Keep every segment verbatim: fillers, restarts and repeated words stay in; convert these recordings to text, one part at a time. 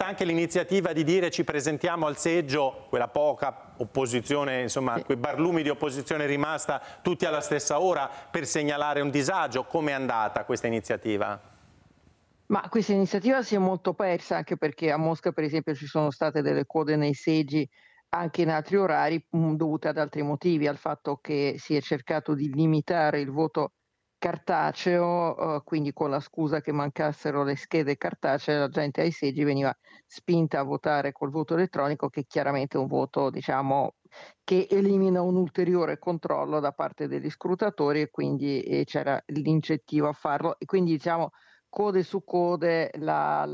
stata anche l'iniziativa di dire ci presentiamo al seggio, quella poca opposizione, insomma, quei barlumi di opposizione rimasta tutti alla stessa ora per segnalare un disagio. Come è andata questa iniziativa? Ma questa iniziativa si è molto persa, anche perché a Mosca, per esempio, ci sono state delle code nei seggi anche in altri orari, mh, dovute ad altri motivi, al fatto che si è cercato di limitare il voto cartaceo, eh, quindi con la scusa che mancassero le schede cartacee, la gente ai seggi veniva spinta a votare col voto elettronico, che è chiaramente un voto, diciamo, che elimina un ulteriore controllo da parte degli scrutatori, e quindi eh, c'era l'incentivo a farlo. E quindi, diciamo, code su code, la,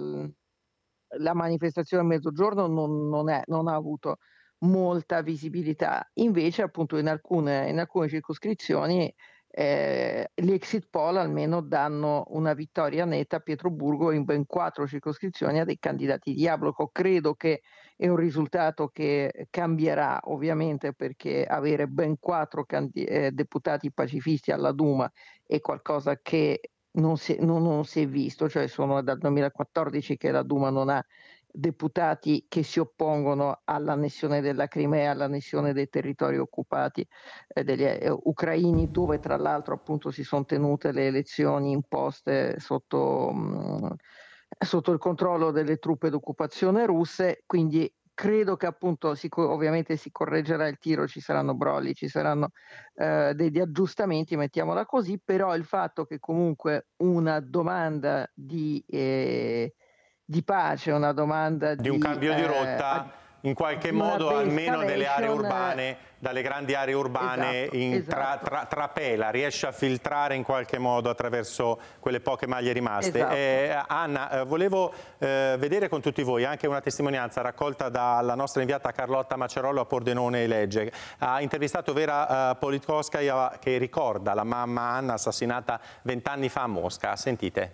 la manifestazione a mezzogiorno non, non, è, non ha avuto molta visibilità. Invece, appunto, in alcune, in alcune circoscrizioni eh, gli exit poll almeno danno una vittoria netta a Pietroburgo in ben quattro circoscrizioni a dei candidati di Jabloko. Credo che è un risultato che cambierà, ovviamente, perché avere ben quattro candi- eh, deputati pacifisti alla Duma è qualcosa che non si, non, non si è visto, cioè sono dal duemilaquattordici che la Duma non ha deputati che si oppongono all'annessione della Crimea, all'annessione dei territori occupati eh, degli eh, ucraini, dove tra l'altro appunto si sono tenute le elezioni imposte sotto, mh, sotto il controllo delle truppe d'occupazione russe. Quindi credo che appunto si, ovviamente si correggerà il tiro, ci saranno brogli, ci saranno eh, degli aggiustamenti, mettiamola così, però il fatto che comunque una domanda di, eh, di pace, una domanda Di un di, cambio di eh, rotta, in qualche di una modo almeno delle aree de-escalation, urbane, dalle grandi aree urbane, esatto, in tra, esatto, tra, trapela, riesce a filtrare in qualche modo attraverso quelle poche maglie rimaste. esatto. Eh, Anna, eh, volevo eh, vedere con tutti voi anche una testimonianza raccolta dalla nostra inviata Carlotta Macerollo a Pordenone Legge. Ha intervistato Vera eh, Politkovskaja, che ricorda la mamma Anna assassinata vent'anni fa a Mosca. Sentite.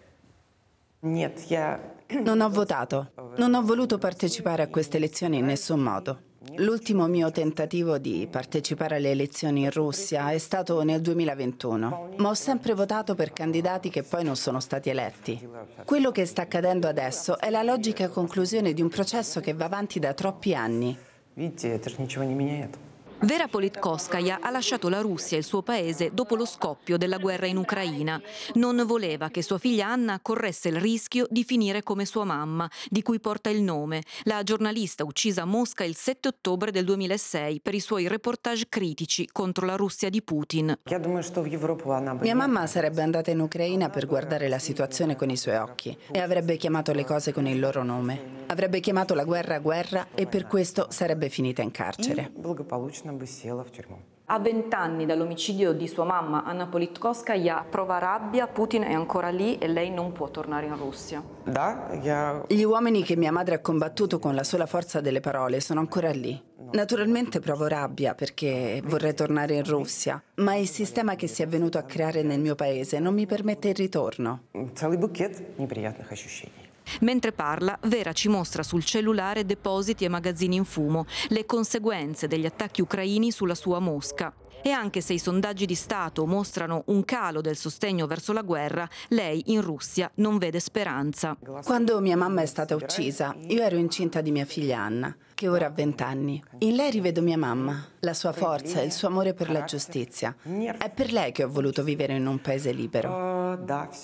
Non ho votato, non ho voluto partecipare a queste elezioni in nessun modo. L'ultimo mio tentativo di partecipare alle elezioni in Russia è stato nel duemilaventuno, ma ho sempre votato per candidati che poi non sono stati eletti. Quello che sta accadendo adesso è la logica conclusione di un processo che va avanti da troppi anni. Vera Politkovskaja ha lasciato la Russia e il suo paese dopo lo scoppio della guerra in Ucraina. Non voleva che sua figlia Anna corresse il rischio di finire come sua mamma, di cui porta il nome, la giornalista uccisa a Mosca il sette ottobre del duemilasei per i suoi reportage critici contro la Russia di Putin. Mia mamma sarebbe andata in Ucraina per guardare la situazione con i suoi occhi e avrebbe chiamato le cose con il loro nome. Avrebbe chiamato la guerra guerra e per questo sarebbe finita in carcere. A vent'anni dall'omicidio di sua mamma, Anna Politkovskaja prova rabbia, Putin è ancora lì e lei non può tornare in Russia. Gli uomini che mia madre ha combattuto con la sola forza delle parole sono ancora lì. Naturalmente provo rabbia perché vorrei tornare in Russia, ma il sistema che si è venuto a creare nel mio paese non mi permette il ritorno. Mentre parla, Vera ci mostra sul cellulare depositi e magazzini in fumo, le conseguenze degli attacchi ucraini sulla sua Mosca. E anche se i sondaggi di Stato mostrano un calo del sostegno verso la guerra, lei in Russia non vede speranza. Quando mia mamma è stata uccisa, io ero incinta di mia figlia Anna, che ora ha vent'anni. In lei rivedo mia mamma, la sua forza e il suo amore per la giustizia. È per lei che ho voluto vivere in un paese libero.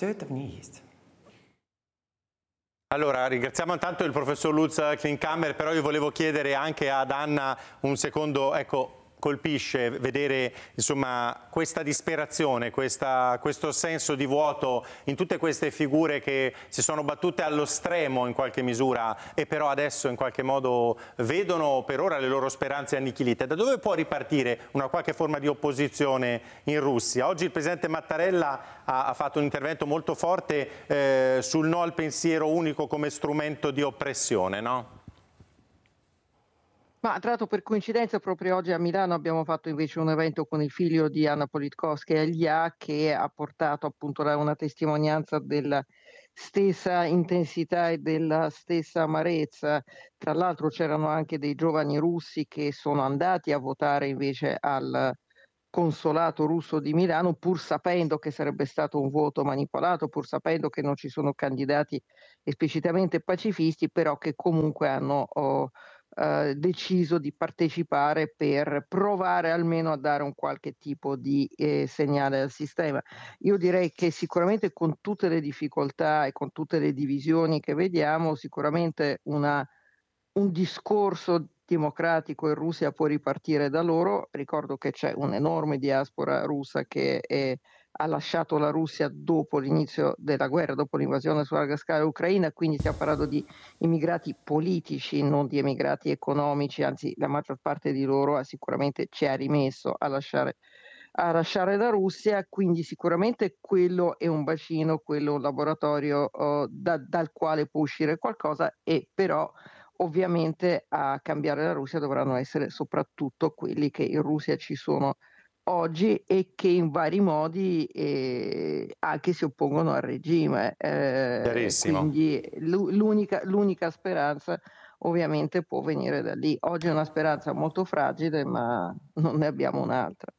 Allora, ringraziamo intanto il professor Lutz Klinkhammer, però io volevo chiedere anche ad Anna un secondo, ecco, colpisce vedere insomma questa disperazione, questa, questo senso di vuoto in tutte queste figure che si sono battute allo stremo in qualche misura e però adesso in qualche modo vedono per ora le loro speranze annichilite. Da dove può ripartire una qualche forma di opposizione in Russia? Oggi il presidente Mattarella ha, ha fatto un intervento molto forte eh, sul no al pensiero unico come strumento di oppressione, no? Ma tra l'altro, per coincidenza, proprio oggi a Milano abbiamo fatto invece un evento con il figlio di Anna Politkovskaja, Ilya, che ha portato appunto una testimonianza della stessa intensità e della stessa amarezza. Tra l'altro c'erano anche dei giovani russi che sono andati a votare invece al, consolato russo di Milano, pur sapendo che sarebbe stato un voto manipolato, pur sapendo che non ci sono candidati esplicitamente pacifisti, però che comunque hanno oh, eh, deciso di partecipare per provare almeno a dare un qualche tipo di eh, segnale al sistema. Io direi che sicuramente con tutte le difficoltà e con tutte le divisioni che vediamo, sicuramente una, un discorso democratico in Russia può ripartire da loro. Ricordo che c'è un'enorme diaspora russa che è, ha lasciato la Russia dopo l'inizio della guerra, dopo l'invasione su larga scala ucraina, quindi stiamo parlando di immigrati politici, non di emigrati economici, anzi la maggior parte di loro ha sicuramente ci ha rimesso a lasciare a lasciare la Russia, quindi sicuramente quello è un bacino, quello è un laboratorio uh, da, dal quale può uscire qualcosa, e però ovviamente a cambiare la Russia dovranno essere soprattutto quelli che in Russia ci sono oggi e che in vari modi eh, anche si oppongono al regime. Eh, quindi l'unica, l'unica speranza ovviamente può venire da lì. Oggi è una speranza molto fragile, ma non ne abbiamo un'altra.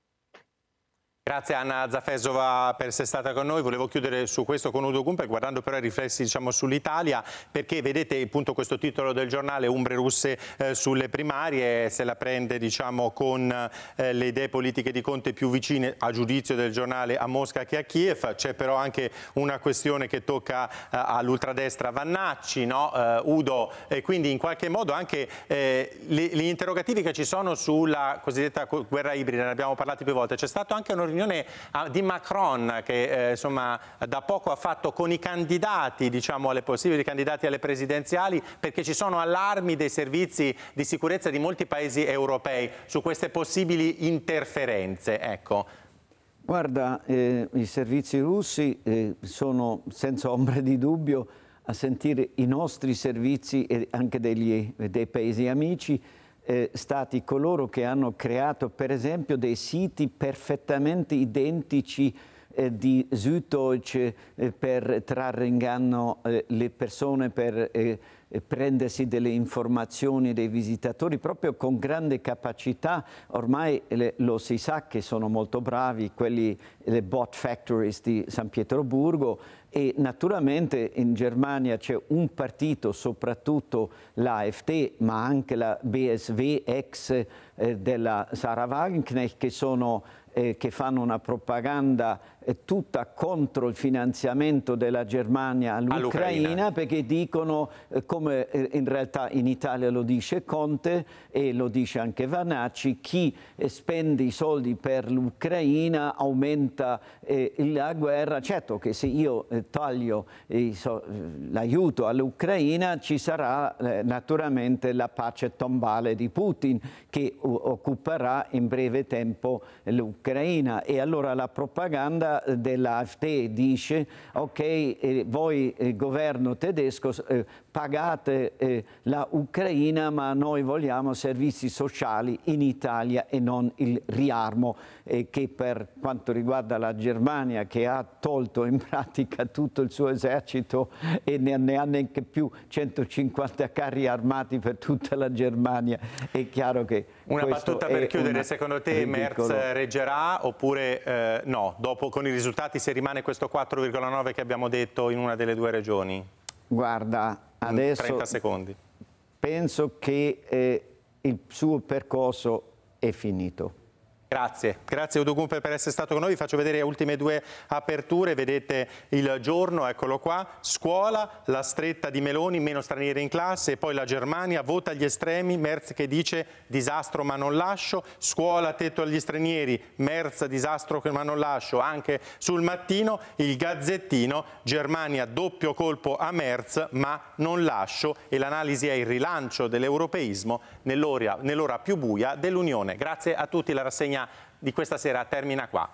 Grazie Anna Zafesova per essere stata con noi. Volevo chiudere su questo con Udo Gumper, guardando però i riflessi diciamo, sull'Italia, perché vedete appunto questo titolo del giornale, Umbre russe eh, sulle primarie, se la prende diciamo, con eh, le idee politiche di Conte più vicine, a giudizio del giornale, a Mosca che a Kiev. C'è però anche una questione che tocca eh, all'ultradestra Vannacci, no? eh, Udo, e quindi in qualche modo anche eh, gli interrogativi che ci sono sulla cosiddetta guerra ibrida, ne abbiamo parlato più volte. C'è stato anche una riunione di Macron che eh, insomma da poco ha fatto con i candidati, diciamo alle possibili candidati alle presidenziali, perché ci sono allarmi dei servizi di sicurezza di molti paesi europei su queste possibili interferenze. Ecco. Guarda, eh, i servizi russi eh, sono senza ombra di dubbio, a sentire i nostri servizi e anche degli, dei paesi amici, Eh, stati coloro che hanno creato per esempio dei siti perfettamente identici eh, di Süddeutsche eh, per trarre in inganno eh, le persone, per eh, prendersi delle informazioni dei visitatori proprio con grande capacità. Ormai le, lo si sa che sono molto bravi quelli, le bot factories di San Pietroburgo, e naturalmente in Germania c'è un partito, soprattutto l'AfD, ma anche la B S W ex eh, della Sarah Wagenknecht, che sono eh, che fanno una propaganda eh, tutta contro il finanziamento della Germania all'Ucraina, perché dicono, eh, come eh, in realtà in Italia lo dice Conte e lo dice anche Vannacci, chi eh, spende i soldi per l'Ucraina aumenta eh, la guerra. Certo che se io eh, taglio eh, so, l'aiuto all'Ucraina ci sarà eh, naturalmente la pace tombale di Putin, che occuperà in breve tempo l'Ucraina. E allora la propaganda dell'AfD dice: ok, eh, voi eh, governo tedesco eh, pagate eh, la Ucraina, ma noi vogliamo servizi sociali in Italia e non il riarmo, eh, che per quanto riguarda la Germania, che ha tolto in pratica tutto il suo esercito e ne, ne ha neanche più centocinquanta carri armati per tutta la Germania, è chiaro che una battuta per chiudere, secondo te ridicolo. Merz reggerà oppure eh, no? Dopo con i risultati, se rimane questo quattro virgola nove che abbiamo detto in una delle due regioni? Guarda, adesso trenta secondi. Penso che eh, il suo percorso è finito. Grazie, grazie Udo Gumper per essere stato con noi. Vi faccio vedere le ultime due aperture. Vedete il giorno, eccolo qua. Scuola, la stretta di Meloni, meno stranieri in classe, e poi la Germania vota agli estremi, Merz che dice disastro ma non lascio. Scuola, tetto agli stranieri, Merz disastro ma non lascio. Anche sul Mattino il Gazzettino, Germania doppio colpo a Merz ma non lascio, e l'analisi è il rilancio dell'europeismo nell'ora, nell'ora più buia dell'Unione. Grazie a tutti, la rassegna di questa sera termina qua.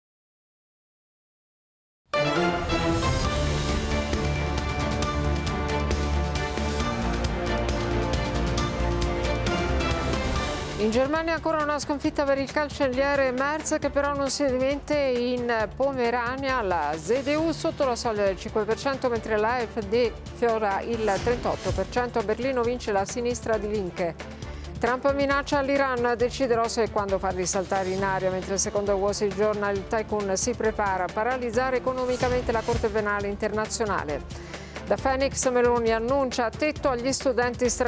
In Germania ancora una sconfitta per il cancelliere Merz, che però non si dimette. In Pomerania la Z D U sotto la soglia del cinque per cento, mentre la AfD fiora il trentotto per cento. A Berlino vince la sinistra di Linke. Trump minaccia l'Iran, deciderò se e quando farli saltare in aria, mentre secondo il Wall Street Journal il tycoon si prepara a paralizzare economicamente la Corte Penale Internazionale. Da Phoenix Meloni annuncia tetto agli studenti stranieri.